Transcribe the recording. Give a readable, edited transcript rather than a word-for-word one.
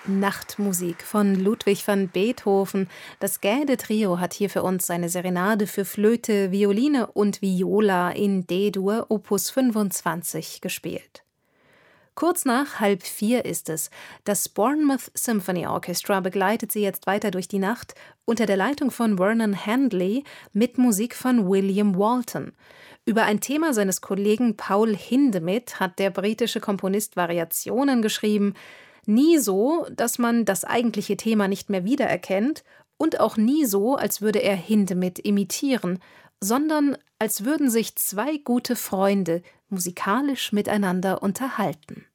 Nachtmusik von Ludwig van Beethoven. Das Gäde-Trio hat hier für uns seine Serenade für Flöte, Violine und Viola in D-Dur Opus 25 gespielt. Kurz nach 3:30 ist es. Das Bournemouth Symphony Orchestra begleitet sie jetzt weiter durch die Nacht unter der Leitung von Vernon Handley mit Musik von William Walton. Über ein Thema seines Kollegen Paul Hindemith hat der britische Komponist Variationen geschrieben. Nie so, dass man das eigentliche Thema nicht mehr wiedererkennt und auch nie so, als würde er Hindemith imitieren, sondern als würden sich zwei gute Freunde musikalisch miteinander unterhalten.